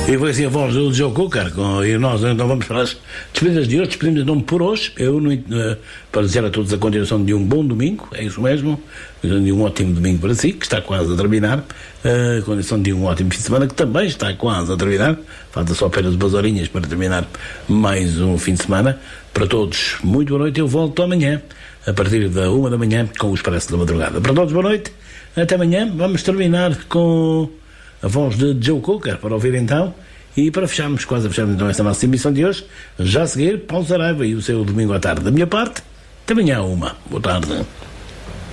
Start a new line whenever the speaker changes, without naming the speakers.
E foi assim a voz do Joe Cocker, e nós então vamos para as despedidas de hoje. Despedimos então por hoje. Para dizer a todos a continuação de um bom domingo, é isso mesmo, de um ótimo domingo para si, que está quase a terminar, a condição de um ótimo fim de semana, que também está quase a terminar. Falta só apenas umas horinhas para terminar mais um fim de semana. Para todos, muito boa noite. Eu volto amanhã, a partir da 1 da manhã, com o Expresso da Madrugada. Para todos, boa noite. Até amanhã. Vamos terminar com a voz de Joe Cocker, para ouvir então, e para fecharmos, quase a fecharmos então esta nossa emissão de hoje. Já a seguir, Paulo Saraiva e o seu domingo à tarde. Da minha parte, até amanhã 1. Boa tarde.